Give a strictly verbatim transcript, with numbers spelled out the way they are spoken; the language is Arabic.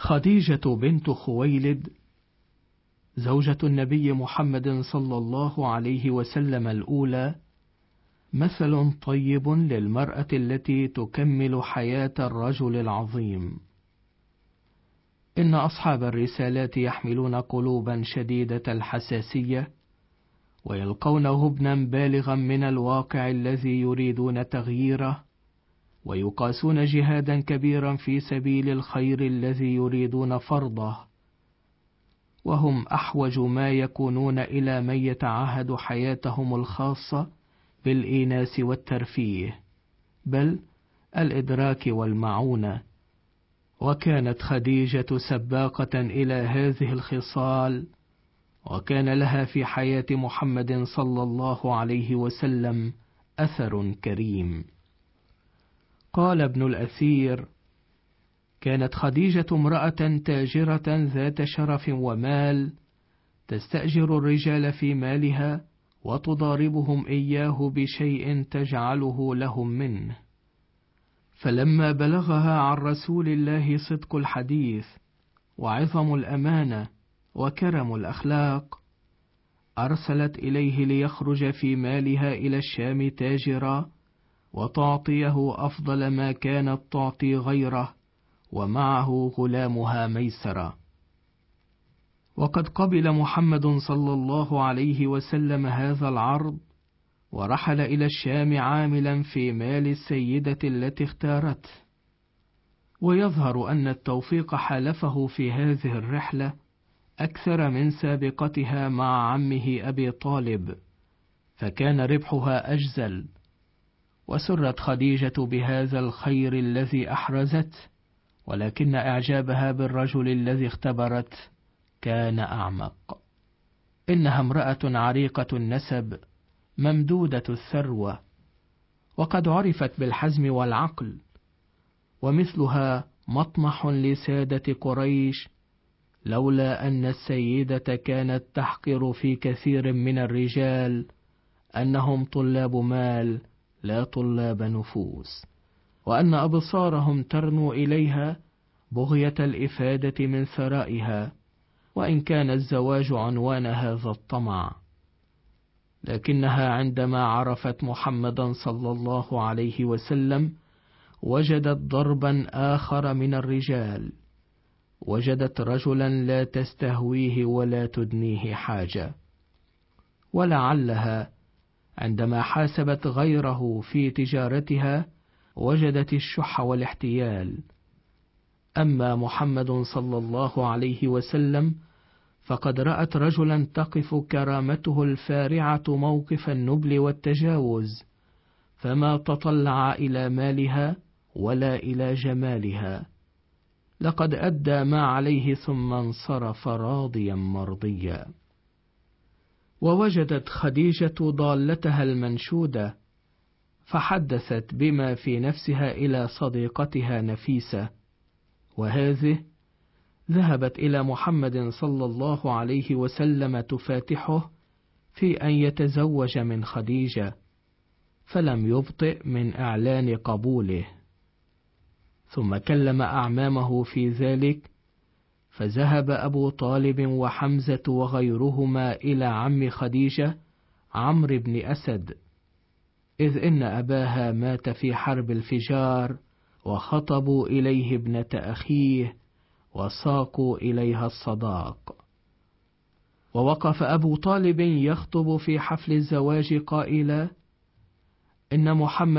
خديجة بنت خويلد زوجة النبي محمد صلى الله عليه وسلم الأولى مثل طيب للمرأة التي تكمل حياة الرجل العظيم. إن أصحاب الرسالات يحملون قلوبا شديدة الحساسية، ويلقونه ابنا بالغا من الواقع الذي يريدون تغييره، ويقاسون جهادا كبيرا في سبيل الخير الذي يريدون فرضه، وهم أحوج ما يكونون إلى من يتعهد حياتهم الخاصة بالإيناس والترفيه، بل الإدراك والمعونة. وكانت خديجة سباقة إلى هذه الخصال، وكان لها في حياة محمد صلى الله عليه وسلم أثر كريم. قال ابن الأثير: كانت خديجة امرأة تاجرة ذات شرف ومال، تستأجر الرجال في مالها وتضاربهم إياه بشيء تجعله لهم منه. فلما بلغها عن رسول الله صدق الحديث وعظم الأمانة وكرم الأخلاق، أرسلت إليه ليخرج في مالها إلى الشام تاجرا، وتعطيه أفضل ما كانت تعطي غيره، ومعه غلامها ميسرة. وقد قبل محمد صلى الله عليه وسلم هذا العرض، ورحل إلى الشام عاملا في مال السيدة التي اختارته. ويظهر أن التوفيق حالفه في هذه الرحلة أكثر من سابقتها مع عمه أبي طالب، فكان ربحها أجزل. وسرت خديجة بهذا الخير الذي أحرزته، ولكن إعجابها بالرجل الذي اختبرته كان أعمق. إنها امرأة عريقة النسب ممدودة الثروة، وقد عرفت بالحزم والعقل، ومثلها مطمح لسادة قريش، لولا أن السيدة كانت تحقر في كثير من الرجال أنهم طلاب مال لا طلاب نفوس، وأن أبصارهم ترنو إليها بغية الإفادة من ثرائها، وإن كان الزواج عنوان هذا الطمع. لكنها عندما عرفت محمدا صلى الله عليه وسلم وجدت ضربا آخر من الرجال، وجدت رجلا لا تستهويه ولا تدنيه حاجة. ولعلها عندما حاسبت غيره في تجارتها وجدت الشح والاحتيال. أما محمد صلى الله عليه وسلم فقد رأت رجلا تقف كرامته الفارعة موقف النبل والتجاوز، فما تطلع إلى مالها ولا إلى جمالها. لقد أدى ما عليه ثم انصرف راضيا مرضيا. ووجدت خديجة ضالتها المنشودة، فحدثت بما في نفسها إلى صديقتها نفيسة، وهذه ذهبت إلى محمد صلى الله عليه وسلم تفاتحه في أن يتزوج من خديجة، فلم يبطئ من إعلان قبوله. ثم كلم أعمامه في ذلك، فذهب أبو طالب وحمزة وغيرهما إلى عم خديجة عمرو بن أسد، إذ إن أباها مات في حرب الفجار، وخطبوا إليه ابنة أخيه وساقوا إليها الصداق. ووقف أبو طالب يخطب في حفل الزواج قائلا: إن محمد